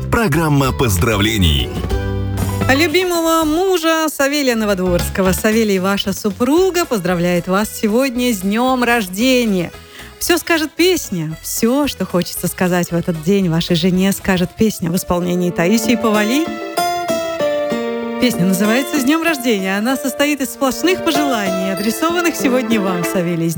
Программа поздравлений. Любимого мужа Савелия Новодворского. Савелий, ваша супруга, поздравляет вас сегодня с днем рождения. Все скажет песня. Все, что хочется сказать в этот день вашей жене, скажет песня в исполнении Таисии Повалий. Песня называется «С днем рождения». Она состоит из сплошных пожеланий, адресованных сегодня вам, Савелий.